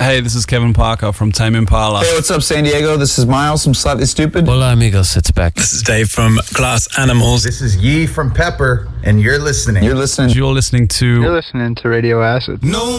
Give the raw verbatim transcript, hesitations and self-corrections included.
Hey, this is Kevin Parker from Tame Impala. Hey, what's up, San Diego? This is Miles from Slightly Stupid. Hola, amigos. It's Beck. This is Dave from Glass Animals. This is Yee from Pepper, and you're listening. You're listening. You're listening to... You're listening to Radio Acid. No